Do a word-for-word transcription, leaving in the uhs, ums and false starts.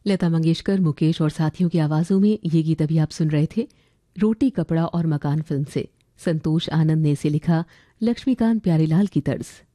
लता मंगेशकर, मुकेश और साथियों की आवाजों में ये गीत अभी आप सुन रहे थे रोटी कपड़ा और मकान फिल्म से। संतोष आनंद ने इसे लिखा, लक्ष्मीकांत प्यारेलाल की तर्ज।